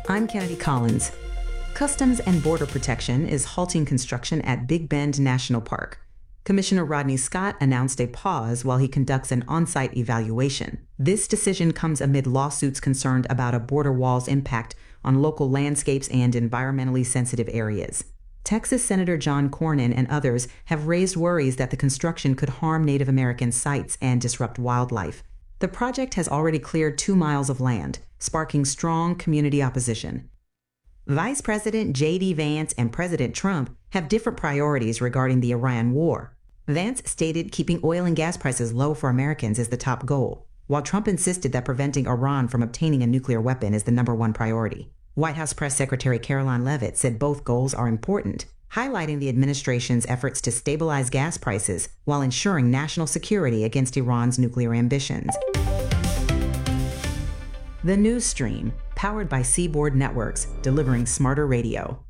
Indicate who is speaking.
Speaker 1: I'm Kennedy Collins. Customs and Border Protection is halting construction at Big Bend National Park. Commissioner Rodney Scott announced a pause while he conducts an on-site evaluation. This decision comes amid lawsuits concerned about a border wall's impact on local landscapes and environmentally sensitive areas. Texas Senator John Cornyn and others have raised worries that the construction could harm Native American sites and disrupt wildlife. The project has already cleared 2 miles of land, sparking strong community opposition. Vice President J.D. Vance and President Trump have different priorities regarding the Iran war. Vance stated keeping oil and gas prices low for Americans is the top goal, while Trump insisted that preventing Iran from obtaining a nuclear weapon is the #1 priority. White House Press Secretary Karoline Leavitt said both goals are important, highlighting the administration's efforts to stabilize gas prices while ensuring national security against Iran's nuclear ambitions. The News Stream, powered by Seaboard Networks, delivering smarter radio.